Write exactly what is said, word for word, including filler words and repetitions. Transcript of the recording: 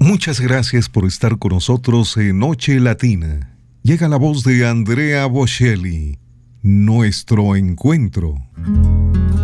Muchas gracias por estar con nosotros en Noche Latina. Llega la voz de Andrea Bocelli, Nuestro Encuentro.